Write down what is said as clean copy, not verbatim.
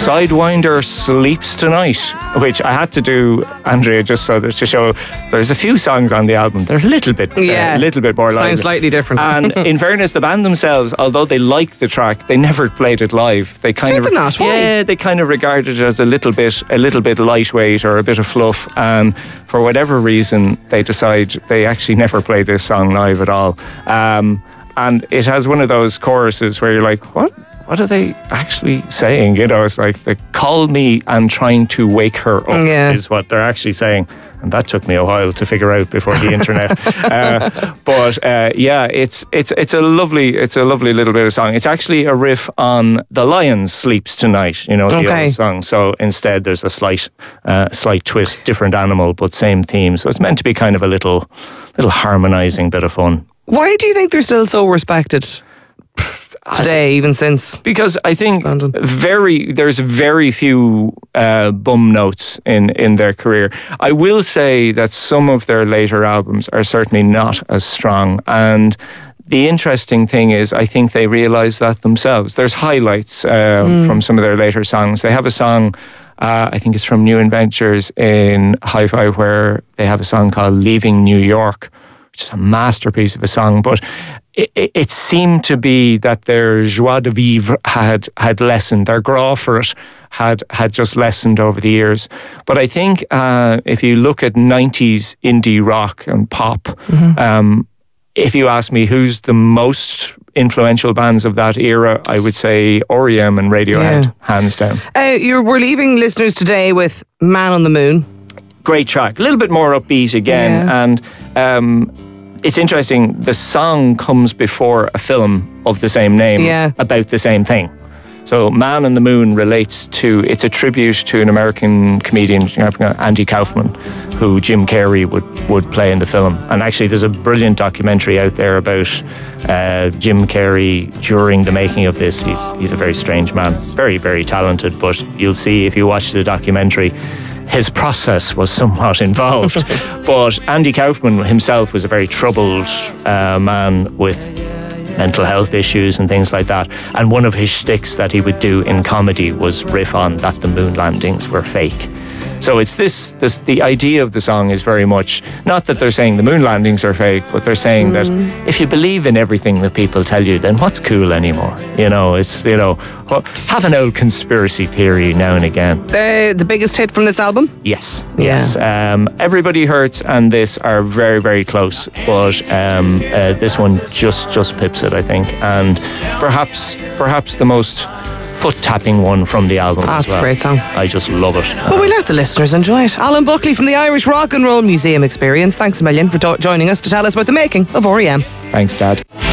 Sidewinder Sleeps Tonight, which I had to do, Andrea, just so that to show there's a few songs on the album. They're a little bit more lively. Sounds slightly different. And in fairness, the band themselves, although they liked the track, they never played it live. They kind Did they not? Why? Yeah, they kind of regarded it as a little bit lightweight or a bit of fluff. And for whatever reason, they decide they actually never play this song live at all. And it has one of those choruses where you're like, what are they actually saying? You know, it's like, they call me and trying to wake her up is what they're actually saying. And that took me a while to figure out before the internet. But it's a lovely little bit of song. It's actually a riff on The Lion Sleeps Tonight, you know, the old song. So instead there's a slight twist, different animal, but same theme. So it's meant to be kind of a little harmonising bit of fun. Why do you think they're still so respected today, even since? Because I think there's very few bum notes in their career. I will say that some of their later albums are certainly not as strong, and the interesting thing is I think they realise that themselves. There's highlights from some of their later songs. They have a song, I think it's from New Adventures in Hi-Fi, where they have a song called Leaving New York, which is a masterpiece of a song, but it seemed to be that their joie de vivre had lessened. Their graw for it had just lessened over the years. But I think if you look at 90s indie rock and pop, if you ask me who's the most influential bands of that era, I would say R.E.M. and Radiohead, hands down. We're leaving listeners today with Man on the Moon. Great track, a little bit more upbeat again, and it's interesting, the song comes before a film of the same name about the same thing. So Man on the Moon it's a tribute to an American comedian, Andy Kaufman, who Jim Carrey would play in the film. And actually there's a brilliant documentary out there about Jim Carrey during the making of this. He's a very strange man, very, very talented, but you'll see if you watch the documentary, his process was somewhat involved. But Andy Kaufman himself was a very troubled man with mental health issues and things like that. And one of his shticks that he would do in comedy was riff on that the moon landings were fake. So it's the idea of the song is very much, not that they're saying the moon landings are fake, but they're saying that if you believe in everything that people tell you, then what's cool anymore? You know, it's, you know, have an old conspiracy theory now and again. The biggest hit from this album? Yes. Everybody Hurts and this are very, very close, but this one just pips it, I think. And perhaps the most foot-tapping one from the album as well. That's a great song. I just love it. Well, we let the listeners enjoy it. Alan Buckley from the Irish Rock and Roll Museum Experience. Thanks a million for joining us to tell us about the making of R.E.M. Thanks, Dad.